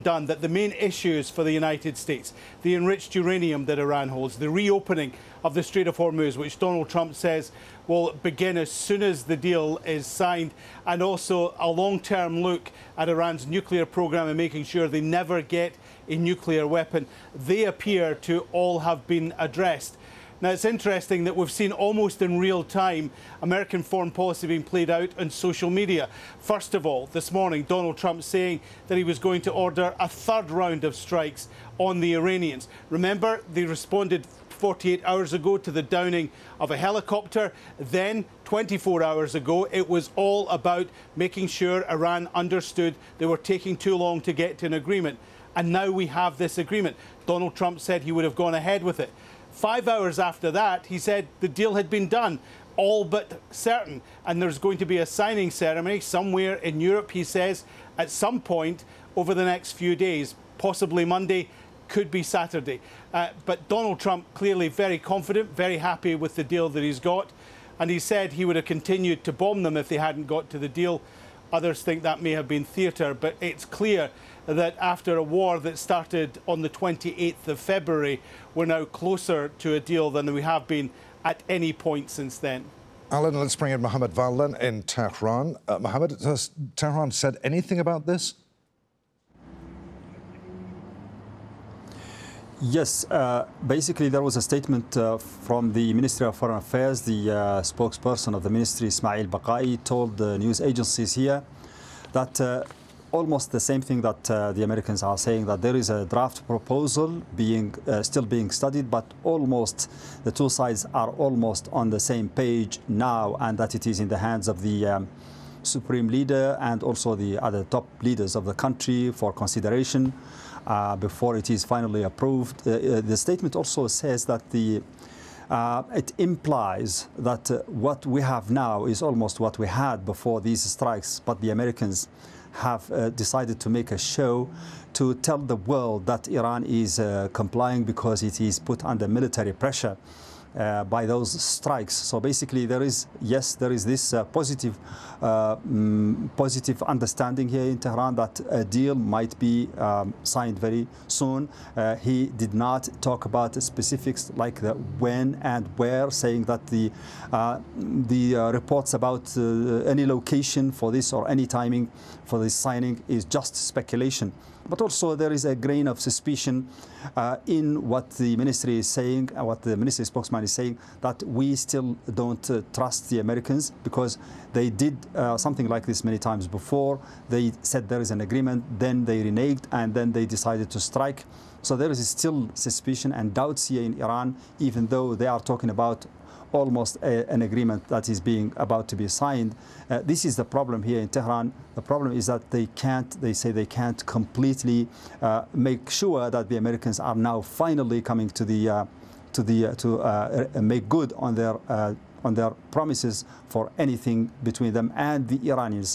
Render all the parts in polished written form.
done that the main issues for the United States, the enriched uranium that Iran holds, the reopening of the Strait of Hormuz, which Donald Trump says will begin as soon as the deal is signed, and also a long-term look at Iran's nuclear program and making sure they never get a nuclear weapon, they appear to all have been addressed. Now, it's interesting that we've seen almost in real time American foreign policy being played out on social media. First of all, this morning, Donald Trump saying that he was going to order a third round of strikes on the Iranians. Remember, they responded 48 hours ago to the downing of a helicopter. Then, 24 hours ago, it was all about making sure Iran understood they were taking too long to get to an agreement. And now we have this agreement. Donald Trump said he would have gone ahead with it. 5 hours after that, he said the deal had been done, all but certain, and there's going to be a signing ceremony somewhere in Europe, he says, at some point over the next few days, possibly Monday, could be Saturday. But Donald Trump clearly very confident, very happy with the deal that he's got, and he said he would have continued to bomb them if they hadn't got to the deal. Others think that may have been theatre, but it's clear that after a war that started on the 28th of February, we're now closer to a deal than we have been at any point since then. Alan, let's bring in Mohammed Valden in Tehran. Mohammed, has Tehran said anything about this? Yes, basically there was a statement from the Ministry of Foreign Affairs. The spokesperson of the ministry, Ismail Baqai, told the news agencies here that almost the same thing that the Americans are saying, that there is a draft proposal still being studied, but almost the two sides are almost on the same page now, and that it is in the hands of the supreme leader and also the other top leaders of the country for consideration before it is finally approved. The statement also says that it implies that what we have now is almost what we had before these strikes, but the Americans have decided to make a show to tell the world that Iran is complying because it is put under military pressure by those strikes. So basically there is this positive understanding here in Tehran that a deal might be signed very soon. He did not talk about the specifics like the when and where, saying that the reports about any location for this or any timing for this signing is just speculation. But also there is a grain of suspicion in what the ministry is saying, what the ministry spokesman is saying, that we still don't trust the Americans, because they did something like this many times before. They said there is an agreement, then they reneged, and then they decided to strike. So there is still suspicion and doubts here in Iran, even though they are talking about almost an agreement that is about to be signed. This is the problem here in Tehran. The problem is that they say they can't completely make sure that the Americans are now finally coming to make good on their promises for anything between them and the Iranians.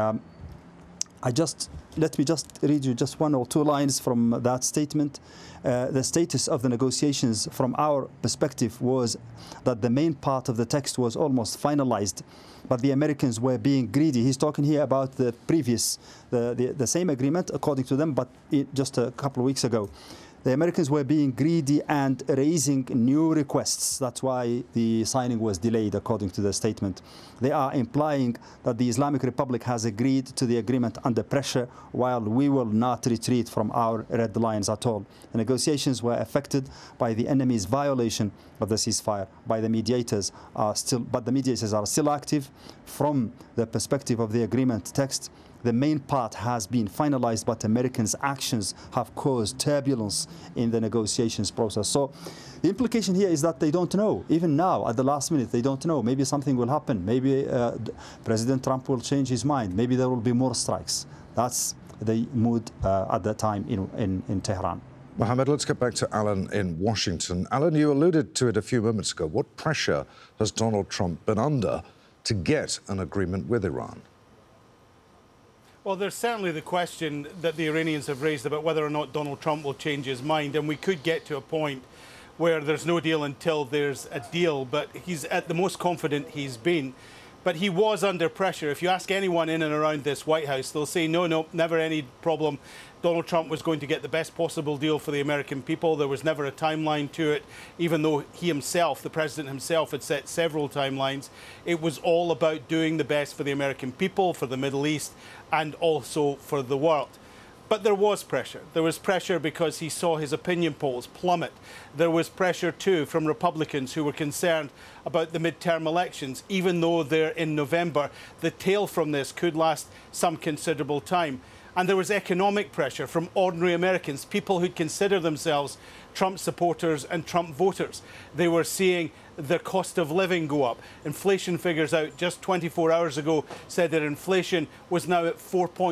Let me just read you just one or two lines from that statement. The status of the negotiations from our perspective was that the main part of the text was almost finalized, but the Americans were being greedy. He's talking here about the previous, the same agreement according to them, but just a couple of weeks ago. The Americans were being greedy and raising new requests. That's why the signing was delayed, according to the statement. They are implying that the Islamic Republic has agreed to the agreement under pressure, while we will not retreat from our red lines at all. The negotiations were affected by the enemy's violation of the ceasefire by the mediators, but the mediators are still active. From the perspective of the agreement text, the main part has been finalized, but Americans' actions have caused turbulence in the negotiations process. So the implication here is that they don't know. Even now, at the last minute, they don't know. Maybe something will happen. Maybe President Trump will change his mind. Maybe there will be more strikes. That's the mood at that time in Tehran. Mohammed, let's get back to Alan in Washington. Alan, you alluded to it a few moments ago. What pressure has Donald Trump been under to get an agreement with Iran? Well, there's certainly the question that the Iranians have raised about whether or not Donald Trump will change his mind, and we could get to a point where there's no deal until there's a deal, but he's at the most confident he's been. But he was under pressure. If you ask anyone in and around this White House, they'll say, no, never any problem. Donald Trump was going to get the best possible deal for the American people. There was never a timeline to it, even though he himself, the president himself, had set several timelines. It was all about doing the best for the American people, for the Middle East, and also for the world. But there was pressure. There was pressure because he saw his opinion polls plummet. There was pressure, too, from Republicans who were concerned about the midterm elections. Even though they're in November, the tail from this could last some considerable time. And there was economic pressure from ordinary Americans, people who'd consider themselves Trump supporters and Trump voters. They were seeing their cost of living go up. Inflation figures out just 24 hours ago said that inflation was now at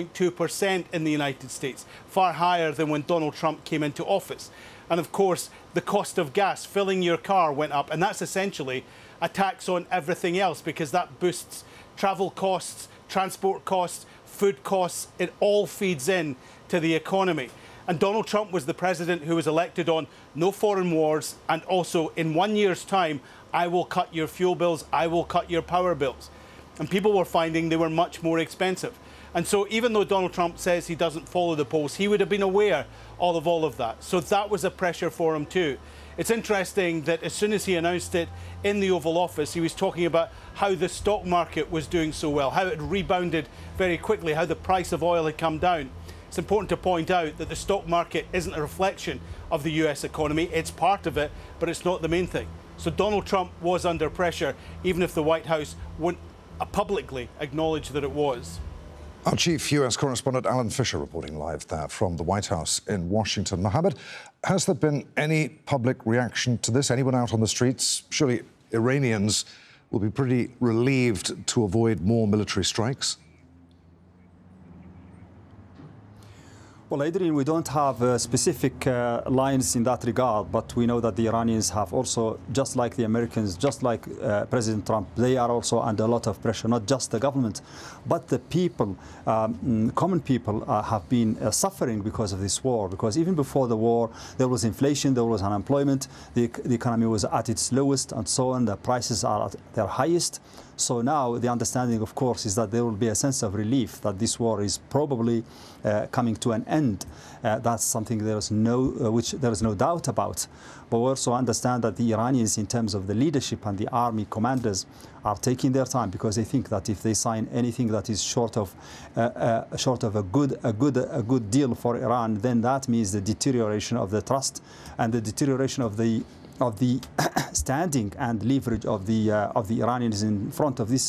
4.2% in the United States, far higher than when Donald Trump came into office. And of course, the cost of gas, filling your car, went up. And that's essentially a tax on everything else, because that boosts travel costs, transport costs, food costs. It all feeds in to the economy. And Donald Trump was the president who was elected on no foreign wars, and also in 1 year's time, I will cut your fuel bills, I will cut your power bills. And people were finding they were much more expensive. And so even though Donald Trump says he doesn't follow the polls, he would have been aware of all of that. So that was a pressure for him too. It's interesting that as soon as he announced it in the Oval Office, he was talking about how the stock market was doing so well, how it rebounded very quickly, how the price of oil had come down. It's important to point out that the stock market isn't a reflection of the US economy. It's part of it, but it's not the main thing. So Donald Trump was under pressure, even if the White House wouldn't publicly acknowledge that it was. Our chief US correspondent, Alan Fisher, reporting live there from the White House in Washington. Mohammed, has there been any public reaction to this? Anyone out on the streets? Surely Iranians will be pretty relieved to avoid more military strikes. Well, Adrian, we don't have specific lines in that regard, but we know that the Iranians have also, just like the Americans, just like President Trump, they are also under a lot of pressure, not just the government, but the people, common people have been suffering because of this war, because even before the war, there was inflation, there was unemployment, the economy was at its lowest and so on, the prices are at their highest. So now the understanding, of course, is that there will be a sense of relief that this war is probably coming to an end. That's something which there is no doubt about. But we also understand that the Iranians, in terms of the leadership and the army commanders, are taking their time, because they think that if they sign anything that is short of a good deal for Iran, then that means the deterioration of the trust and the deterioration of the standing and leverage of the Iranians in front of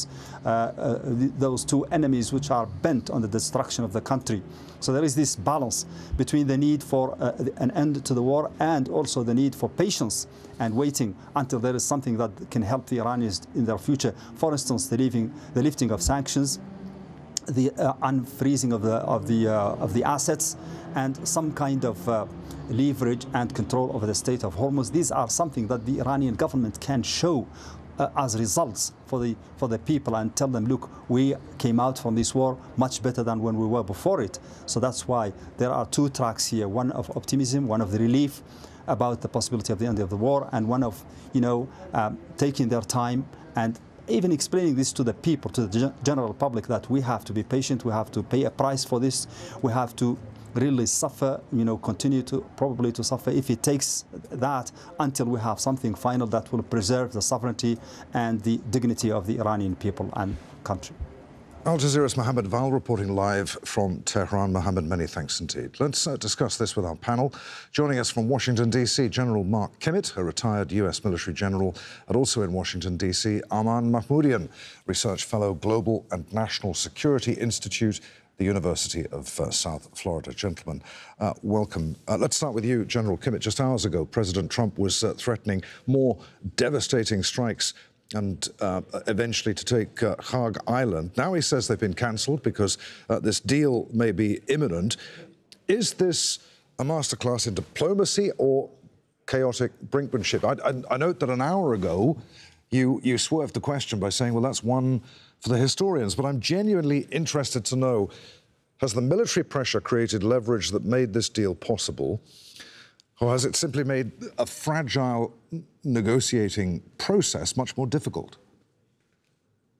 those two enemies which are bent on the destruction of the country. So there is this balance between the need for an end to the war and also the need for patience and waiting until there is something that can help the Iranians in their future. For instance, the lifting of sanctions, the unfreezing of the assets, and some kind of leverage and control over the Strait of Hormuz. These are something that the Iranian government can show as results for the people and tell them, look, we came out from this war much better than when we were before it. So that's why there are two tracks here, one of optimism, one of the relief about the possibility of the end of the war, and one of, taking their time and even explaining this to the people, to the general public, that we have to be patient, we have to pay a price for this, we have to really suffer, continue to probably to suffer if it takes that, until we have something final that will preserve the sovereignty and the dignity of the Iranian people and country. Al Jazeera's Mohammed Val reporting live from Tehran. Mohammed, many thanks indeed. Let's discuss this with our panel. Joining us from Washington, D.C., General Mark Kimmitt, a retired U.S. military general, and also in Washington, D.C., Arman Mahmoudian, research fellow, Global and National Security Institute, the University of South Florida. Gentlemen, welcome. Let's start with you, General Kimmitt. Just hours ago, President Trump was threatening more devastating strikes and eventually to take Kharg Island. Now he says they've been cancelled because this deal may be imminent. Is this a masterclass in diplomacy or chaotic brinkmanship? I note that an hour ago you swerved the question by saying, well, that's one for the historians. But I'm genuinely interested to know, has the military pressure created leverage that made this deal possible? Or has it simply made a fragile negotiating process much more difficult?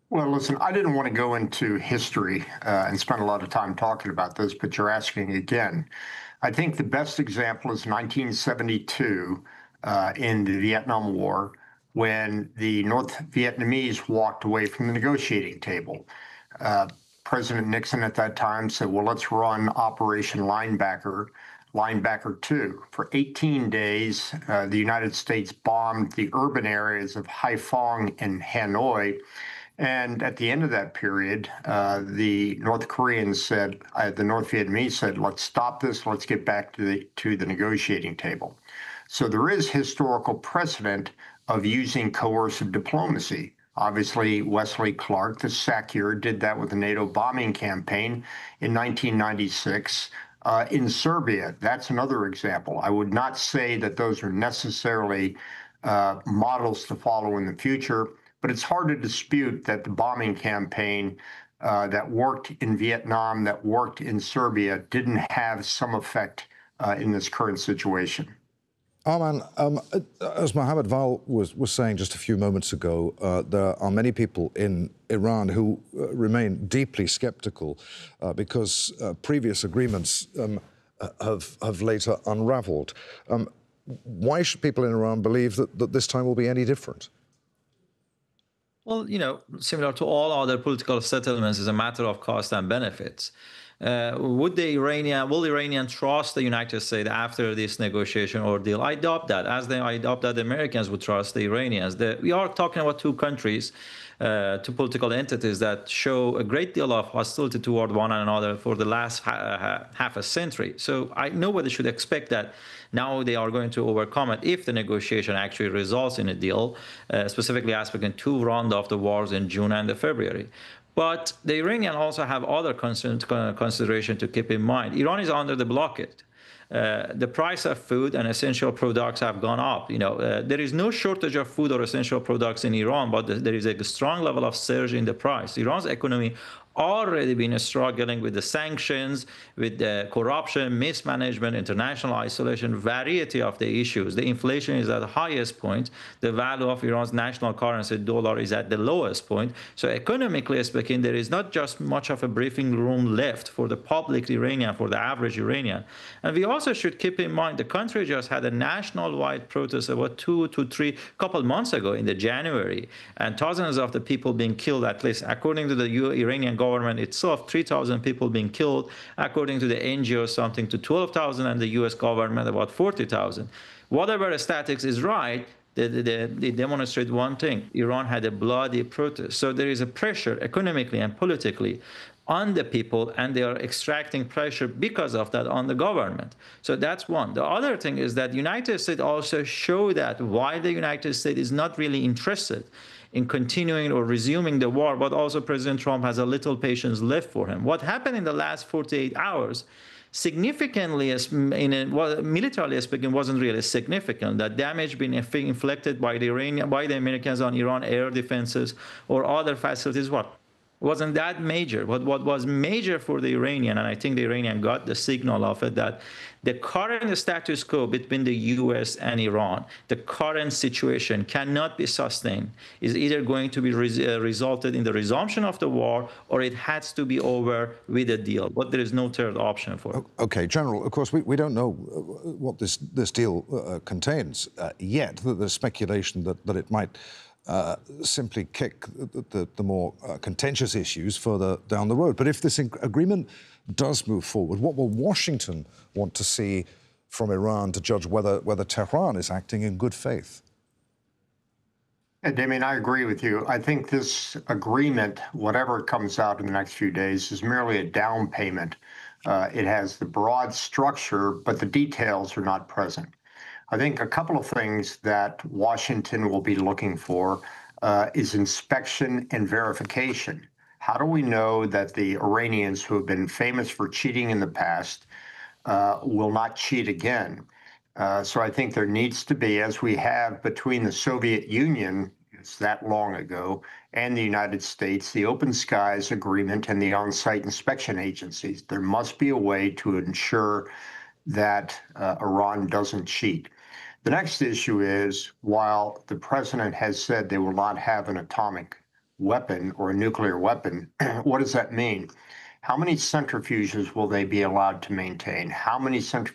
Well, listen, I didn't want to go into history and spend a lot of time talking about this, but you're asking again. I think the best example is 1972 in the Vietnam War, when the North Vietnamese walked away from the negotiating table. President Nixon at that time said, well, let's run Operation Linebacker 2. For 18 days, the United States bombed the urban areas of Haiphong and Hanoi. And at the end of that period, the North Koreans said, the North Vietnamese said, let's stop this, let's get back to the negotiating table. So there is historical precedent of using coercive diplomacy. Obviously, Wesley Clark, the SACEUR, did that with the NATO bombing campaign in 1996 in Serbia. That's another example. I would not say that those are necessarily models to follow in the future, but it's hard to dispute that the bombing campaign that worked in Vietnam, that worked in Serbia, didn't have some effect in this current situation. Arman, as Mohammed Val was saying just a few moments ago, there are many people in Iran who remain deeply skeptical because previous agreements have later unraveled. Why should people in Iran believe that this time will be any different? Well, similar to all other political settlements, is a matter of cost and benefits. Will the Iranian trust the United States after this negotiation ordeal? I doubt that, I doubt that the Americans would trust the Iranians. We are talking about two countries, two political entities that show a great deal of hostility toward one another for the last half a century. So nobody should expect that now they are going to overcome it if the negotiation actually results in a deal, specifically aspect in two rounds of the wars in June and February. But the Iranians also have other consideration to keep in mind. Iran is under the blockade. The price of food and essential products have gone up. There is no shortage of food or essential products in Iran, but there is a strong level of surge in the price. Iran's economy already been struggling with the sanctions, with the corruption, mismanagement, international isolation, variety of the issues. The inflation is at the highest point. The value of Iran's national currency, dollar, is at the lowest point. So economically speaking, there is not just much of a briefing room left for the public Iranian, for the average Iranian. And we also should keep in mind the country just had a national-wide protest about couple months ago in the January, and thousands of the people being killed, at least according to the Iranian government itself, 3,000 people being killed, according to the NGO, something to 12,000, and the US government about 40,000. Whatever statistics is right, they demonstrate one thing: Iran had a bloody protest. So there is a pressure economically and politically on the people, and they are extracting pressure because of that on the government. So that's one. The other thing is that the United States also show that why the United States is not really interested in continuing or resuming the war, but also President Trump has a little patience left for him. What happened in the last 48 hours significantly, militarily speaking, wasn't really significant. The damage being inflicted by the Americans on Iran air defenses or other facilities, wasn't that major. But what was major for the Iranian, and I think the Iranian got the signal of it, that the current status quo between the US and Iran, the current situation cannot be sustained. Is either going to be resulted in the resumption of the war, or it has to be over with a deal. But there is no third option for it. Okay, General, of course, we don't know what this deal contains yet. There's speculation that it might simply kick the more contentious issues further down the road. But if this agreement does move forward, what will Washington want to see from Iran to judge whether Tehran is acting in good faith? And Damien, I agree with you. I think this agreement, whatever comes out in the next few days, is merely a down payment. It has the broad structure, but the details are not present. I think a couple of things that Washington will be looking for is inspection and verification. How do we know that the Iranians, who have been famous for cheating in the past, will not cheat again? So I think there needs to be, as we have between the Soviet Union, it's that long ago, and the United States, the Open Skies Agreement and the on-site inspection agencies. There must be a way to ensure that Iran doesn't cheat. The next issue is, while the president has said they will not have an atomic weapon or a nuclear weapon, what does that mean? How many centrifuges will they be allowed to maintain? How many centrifuges